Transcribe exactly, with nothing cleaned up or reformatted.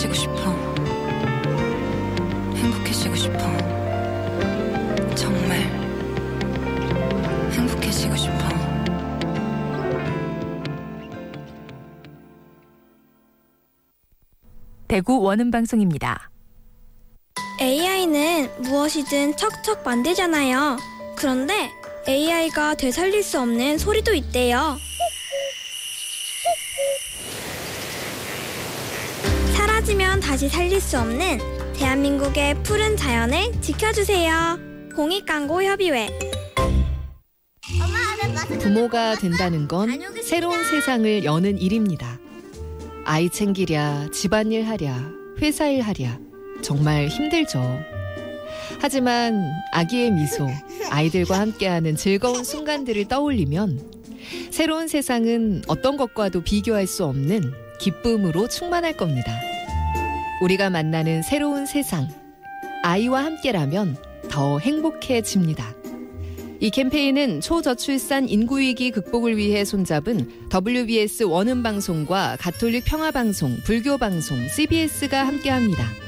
행복해지고 싶어. 행복해지고 싶어. 정말 행복해지고 싶어. 대구 원음방송입니다. 에이아이는 무엇이든 척척 만들잖아요. 그런데 에이아이가 되살릴 수 없는 소리도 있대요. 사라지면 다시 살릴 수 없는 대한민국의 푸른 자연을 지켜주세요. 공익광고협의회. 부모가 된다는 건 새로운 세상을 여는 일입니다. 아이 챙기랴, 집안일 하랴, 회사일 하랴 정말 힘들죠. 하지만 아기의 미소, 아이들과 함께하는 즐거운 순간들을 떠올리면 새로운 세상은 어떤 것과도 비교할 수 없는 기쁨으로 충만할 겁니다. 우리가 만나는 새로운 세상, 아이와 함께라면 더 행복해집니다. 이 캠페인은 초저출산 인구위기 극복을 위해 손잡은 더블유비에스 원음방송과 가톨릭 평화방송, 불교방송, 씨비에스가 함께합니다.